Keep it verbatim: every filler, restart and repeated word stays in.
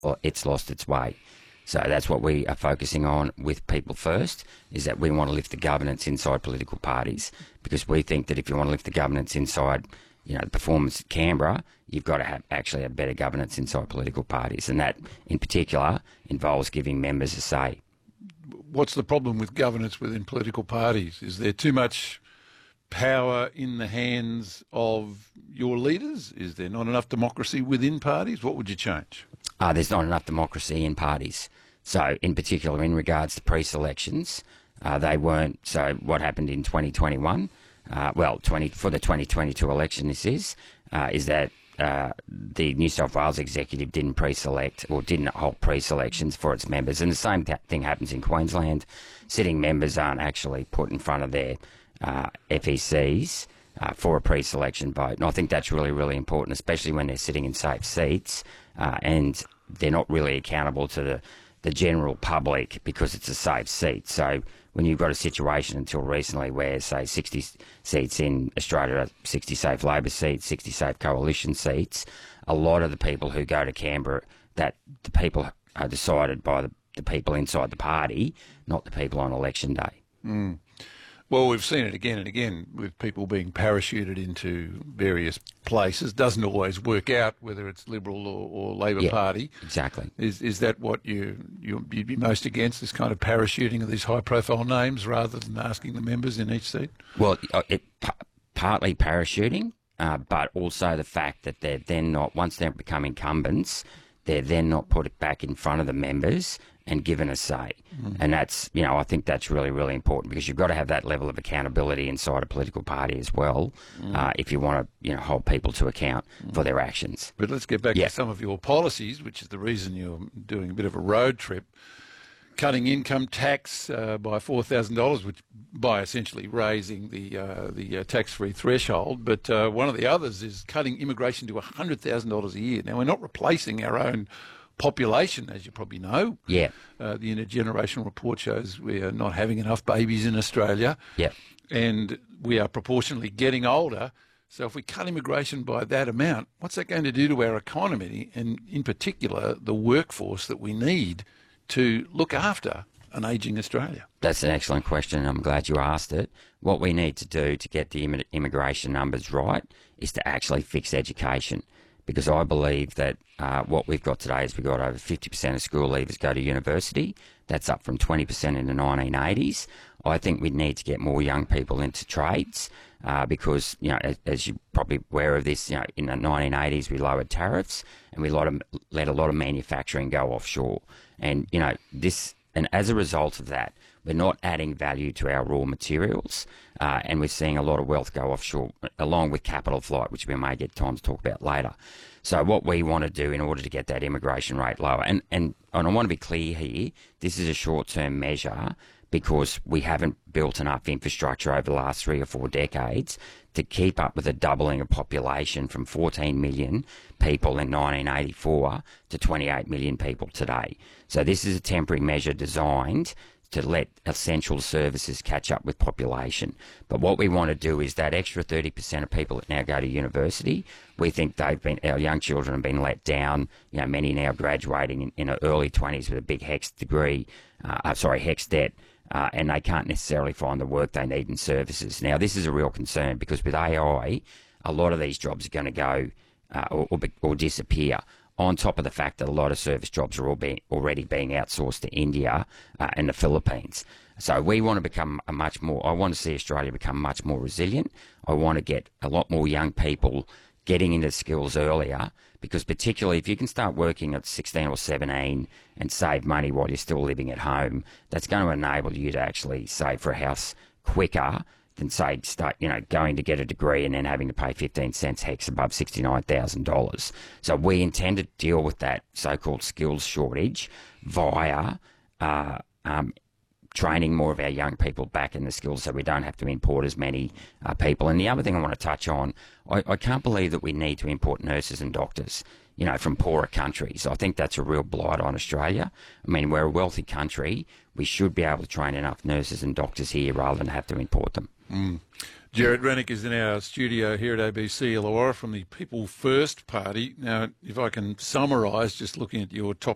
or it's lost its way. So that's what we are focusing on with People First, is that we want to lift the governance inside political parties, because we think that if you want to lift the governance inside, you know, the performance at Canberra, you've got to have actually have better governance inside political parties, and that in particular involves giving members a say. What's the problem with governance within political parties? Is there too much power in the hands of your leaders? Is there not enough democracy within parties? What would you change? Uh, there's not enough democracy in parties. So in particular, in regards to pre-selections, uh, they weren't. So what happened in twenty twenty-one, uh, well, twenty for the twenty twenty-two election, this is, uh, is that uh, the New South Wales executive didn't pre-select or didn't hold pre-selections for its members. And the same th- thing happens in Queensland. Sitting members aren't actually put in front of their uh, F E Cs uh, for a pre-selection vote. And I think that's really, really important, especially when they're sitting in safe seats uh, and they're not really accountable to the the general public because it's a safe seat. So when you've got a situation until recently where, say, sixty seats in Australia, sixty safe Labor seats, sixty safe coalition seats, a lot of the people who go to Canberra, that the people are decided by the, the people inside the party, not the people on election day. Mm. Well, we've seen it again and again with people being parachuted into various places. Doesn't always work out whether it's Liberal or, or Labor Yeah, Party. Exactly. Is is that what you, you you'd be most against, this kind of parachuting of these high-profile names rather than asking the members in each seat? Well, uh, it, p- partly parachuting, uh, but also the fact that they're then not, once they become incumbents, they're then not put back in front of the members and given a say. Mm. And that's, you know, I think that's really, really important, because you've got to have that level of accountability inside a political party as well, mm. uh, if you want to, you know, hold people to account mm. for their actions. But let's get back yeah. to some of your policies, which is the reason you're doing a bit of a road trip. Cutting income tax uh, by four thousand dollars, which by essentially raising the uh, the uh, tax-free threshold. But uh, one of the others is cutting immigration to one hundred thousand dollars a year. Now, we're not replacing our own population, as you probably know. Yeah. Uh, the intergenerational report shows we are not having enough babies in Australia. Yeah. And we are proportionally getting older. So if we cut immigration by that amount, what's that going to do to our economy, and in particular the workforce that we need to look after an ageing Australia? That's an excellent question, and I'm glad you asked it. What we need to do to get the imm- immigration numbers right is to actually fix education, because I believe that uh, what we've got today is we've got over fifty percent of school leavers go to university. That's up from twenty percent in the nineteen eighties. I think we need to get more young people into trades uh, because, you know, as, as you're probably aware of this, you know, in the nineteen eighties we lowered tariffs and we let, of, let a lot of manufacturing go offshore. And, you know, this, and as a result of that, we're not adding value to our raw materials, uh, and we're seeing a lot of wealth go offshore, along with capital flight, which we may get time to talk about later. So what we want to do in order to get that immigration rate lower, and, and, and I want to be clear here, this is a short-term measure because we haven't built enough infrastructure over the last three or four decades to keep up with the doubling of population from fourteen million people in nineteen eighty-four to twenty-eight million people today. So this is a temporary measure designed to let essential services catch up with population. But what we want to do is that extra thirty percent of people that now go to university, we think they've been, our young children have been let down. You know, many now graduating in, in their early twenties with a big HECS degree, uh, sorry, HECS debt, uh, and they can't necessarily find the work they need in services. Now, this is a real concern because with A I, a lot of these jobs are going to go uh, or, or, or disappear, on top of the fact that a lot of service jobs are all being, already being outsourced to India uh, and the Philippines. So we want to become a much more, I want to see Australia become much more resilient. I want to get a lot more young people getting into skills earlier, because particularly if you can start working at sixteen or seventeen and save money while you're still living at home, that's going to enable you to actually save for a house quicker than, say, start, you know, going to get a degree and then having to pay fifteen cents HECS above sixty-nine thousand dollars. So we intend to deal with that so-called skills shortage via uh, um, training more of our young people back in the skills so we don't have to import as many uh, people. And the other thing I want to touch on, I, I can't believe that we need to import nurses and doctors, you know, from poorer countries. I think that's a real blight on Australia. I mean, we're a wealthy country. We should be able to train enough nurses and doctors here rather than have to import them. Mm. Gerard Rennick is in our studio here at A B C Illawarra from the People First Party. Now, if I can summarise, just looking at your top